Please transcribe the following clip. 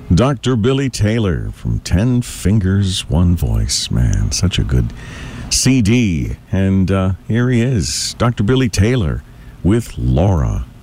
Dr. Billy Taylor from 10 Fingers, One Voice. Man, such a good CD. And here he is, Dr. Billy Taylor with Laura.